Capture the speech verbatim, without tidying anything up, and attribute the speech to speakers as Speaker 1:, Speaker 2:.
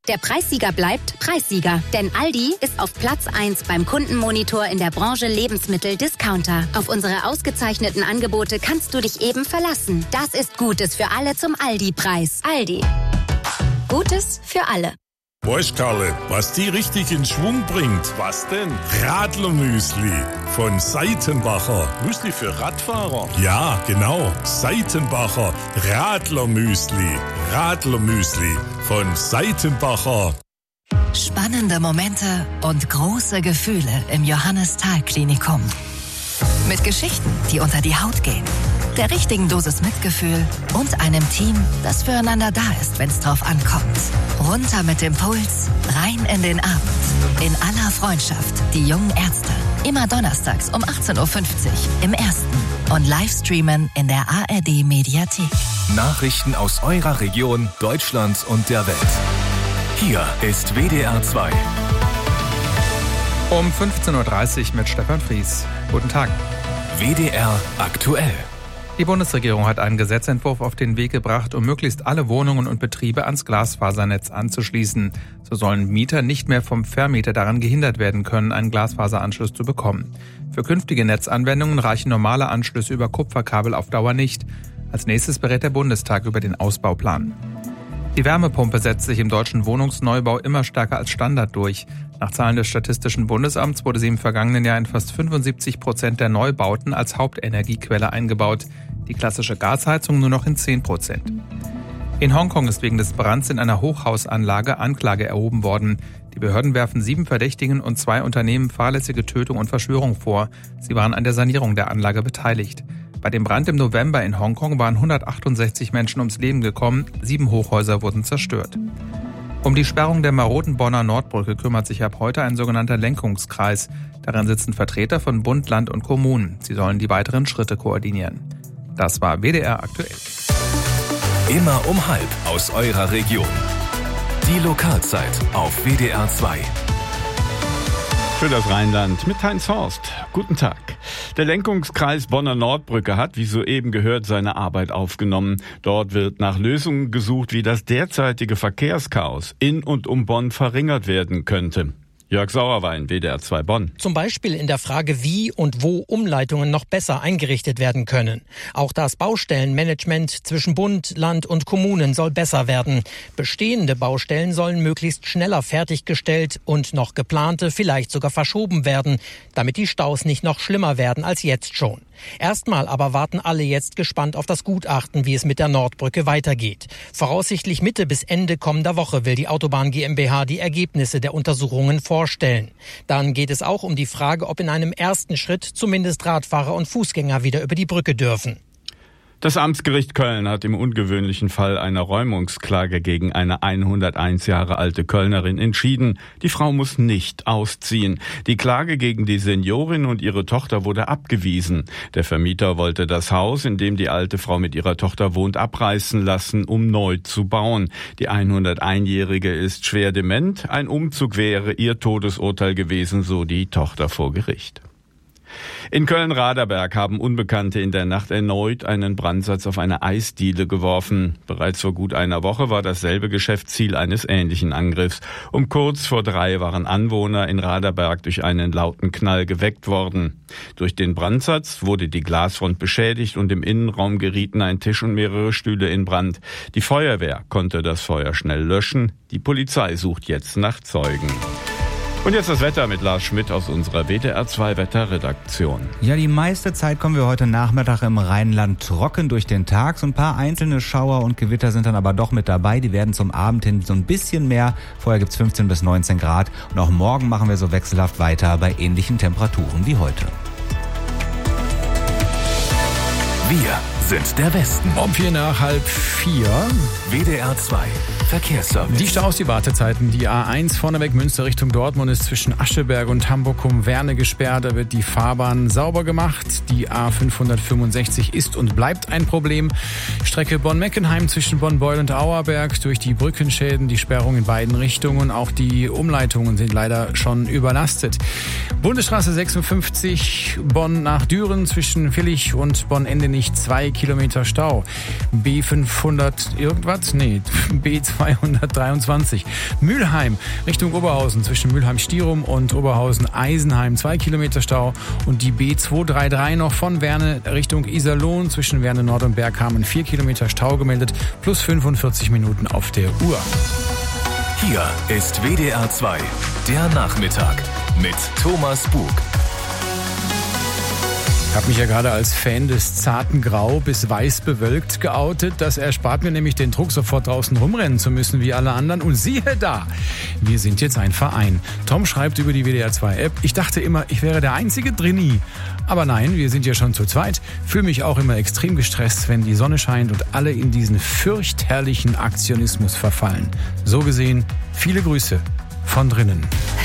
Speaker 1: Der Preissieger bleibt Preissieger. Denn Aldi ist auf Platz eins beim Kundenmonitor in der Branche Lebensmittel-Discounter. Auf unsere ausgezeichneten Angebote kannst du dich eben verlassen. Das ist Gutes für alle zum Aldi-Preis. Aldi. Gutes für alle.
Speaker 2: Weißt Karle, was die richtig in Schwung bringt?
Speaker 3: Was denn?
Speaker 2: Radlermüsli von Seitenbacher.
Speaker 3: Müsli für Radfahrer?
Speaker 2: Ja, genau. Seitenbacher Radlermüsli. Radlermüsli von Seitenbacher.
Speaker 4: Spannende Momente und große Gefühle im Johannes-Thal-Klinikum. Mit Geschichten, die unter die Haut gehen. Der richtigen Dosis Mitgefühl und einem Team, das füreinander da ist, wenn es drauf ankommt. Runter mit dem Puls, rein in den Abend. In aller Freundschaft, die jungen Ärzte. Immer donnerstags um achtzehn Uhr fünfzig im Ersten. Und Livestreamen in der A R D-Mediathek.
Speaker 5: Nachrichten aus eurer Region, Deutschlands und der Welt. Hier ist W D R zwei.
Speaker 6: Um fünfzehn Uhr dreißig mit Stefan Fries. Guten Tag.
Speaker 5: W D R aktuell.
Speaker 6: Die Bundesregierung hat einen Gesetzentwurf auf den Weg gebracht, um möglichst alle Wohnungen und Betriebe ans Glasfasernetz anzuschließen. So sollen Mieter nicht mehr vom Vermieter daran gehindert werden können, einen Glasfaseranschluss zu bekommen. Für künftige Netzanwendungen reichen normale Anschlüsse über Kupferkabel auf Dauer nicht. Als nächstes berät der Bundestag über den Ausbauplan. Die Wärmepumpe setzt sich im deutschen Wohnungsneubau immer stärker als Standard durch. Nach Zahlen des Statistischen Bundesamts wurde sie im vergangenen Jahr in fast fünfundsiebzig Prozent der Neubauten als Hauptenergiequelle eingebaut. Die klassische Gasheizung nur noch in zehn Prozent. In Hongkong ist wegen des Brands in einer Hochhausanlage Anklage erhoben worden. Die Behörden werfen sieben Verdächtigen und zwei Unternehmen fahrlässige Tötung und Verschwörung vor. Sie waren an der Sanierung der Anlage beteiligt. Bei dem Brand im November in Hongkong waren hundertachtundsechzig Menschen ums Leben gekommen, sieben Hochhäuser wurden zerstört. Um die Sperrung der maroden Bonner Nordbrücke kümmert sich ab heute ein sogenannter Lenkungskreis. Darin sitzen Vertreter von Bund, Land und Kommunen. Sie sollen die weiteren Schritte koordinieren. Das war W D R aktuell.
Speaker 5: Immer um halb aus eurer Region. Die Lokalzeit auf W D R zwei.
Speaker 3: Für das Rheinland mit Heinz Horst. Guten Tag. Der Lenkungskreis Bonner Nordbrücke hat, wie soeben gehört, seine Arbeit aufgenommen. Dort wird nach Lösungen gesucht, wie das derzeitige Verkehrschaos in und um Bonn verringert werden könnte. Jörg Sauerwein, W D R zwei Bonn.
Speaker 7: Zum Beispiel in der Frage, wie und wo Umleitungen noch besser eingerichtet werden können. Auch das Baustellenmanagement zwischen Bund, Land und Kommunen soll besser werden. Bestehende Baustellen sollen möglichst schneller fertiggestellt und noch geplante vielleicht sogar verschoben werden, damit die Staus nicht noch schlimmer werden als jetzt schon. Erstmal aber warten alle jetzt gespannt auf das Gutachten, wie es mit der Nordbrücke weitergeht. Voraussichtlich Mitte bis Ende kommender Woche will die Autobahn GmbH die Ergebnisse der Untersuchungen vorstellen. Dann geht es auch um die Frage, ob in einem ersten Schritt zumindest Radfahrer und Fußgänger wieder über die Brücke dürfen.
Speaker 3: Das Amtsgericht Köln hat im ungewöhnlichen Fall einer Räumungsklage gegen eine hunderteins Jahre alte Kölnerin entschieden. Die Frau muss nicht ausziehen. Die Klage gegen die Seniorin und ihre Tochter wurde abgewiesen. Der Vermieter wollte das Haus, in dem die alte Frau mit ihrer Tochter wohnt, abreißen lassen, um neu zu bauen. Die hunderteinjährige ist schwer dement. Ein Umzug wäre ihr Todesurteil gewesen, so die Tochter vor Gericht. In Köln-Raderberg haben Unbekannte in der Nacht erneut einen Brandsatz auf eine Eisdiele geworfen. Bereits vor gut einer Woche war dasselbe Geschäft Ziel eines ähnlichen Angriffs. Um kurz vor drei waren Anwohner in Raderberg durch einen lauten Knall geweckt worden. Durch den Brandsatz wurde die Glasfront beschädigt und im Innenraum gerieten ein Tisch und mehrere Stühle in Brand. Die Feuerwehr konnte das Feuer schnell löschen. Die Polizei sucht jetzt nach Zeugen. Und jetzt das Wetter mit Lars Schmidt aus unserer W D R zwei Wetterredaktion.
Speaker 8: Ja, die meiste Zeit kommen wir heute Nachmittag im Rheinland trocken durch den Tag. So ein paar einzelne Schauer und Gewitter sind dann aber doch mit dabei. Die werden zum Abend hin so ein bisschen mehr. Vorher gibt's fünfzehn bis neunzehn Grad. Und auch morgen machen wir so wechselhaft weiter bei ähnlichen Temperaturen wie heute.
Speaker 5: Wir sind der Westen.
Speaker 9: Um vier nach halb vier.
Speaker 5: W D R zwei Verkehrsservice.
Speaker 9: Die Staus, die Wartezeiten. Die A eins vorneweg Münster Richtung Dortmund ist zwischen Ascheberg und Hamburg-Werne gesperrt. Da wird die Fahrbahn sauber gemacht. Die A fünfhundertfünfundsechzig ist und bleibt ein Problem. Strecke Bonn-Meckenheim zwischen Bonn-Beul und Auerberg durch die Brückenschäden, die Sperrung in beiden Richtungen. Auch die Umleitungen sind leider schon überlastet. Bundesstraße sechsundfünfzig Bonn nach Düren zwischen Villich und Bonn-Endenich zwei Kilometer Stau. B fünfhundert irgendwas? Nee, B zweihundertdreiundzwanzig. Mülheim Richtung Oberhausen zwischen Mülheim-Stierum und Oberhausen-Eisenheim zwei Kilometer Stau. Und die B zweihundertdreiunddreißig noch von Werne Richtung Iserlohn zwischen Werne Nord und Bergkamen vier Kilometer Stau gemeldet, plus fünfundvierzig Minuten auf der Uhr.
Speaker 5: Hier ist W D R zwei, der Nachmittag mit Thomas Bug.
Speaker 9: Ich habe mich ja gerade als Fan des zarten Grau bis weiß bewölkt geoutet. Das erspart mir nämlich den Druck, sofort draußen rumrennen zu müssen wie alle anderen. Und siehe da, wir sind jetzt ein Verein. Tom schreibt über die W D R zwei App, ich dachte immer, ich wäre der einzige Drini. Aber nein, wir sind ja schon zu zweit. Fühle mich auch immer extrem gestresst, wenn die Sonne scheint und alle in diesen fürchterlichen Aktionismus verfallen. So gesehen, viele Grüße von drinnen.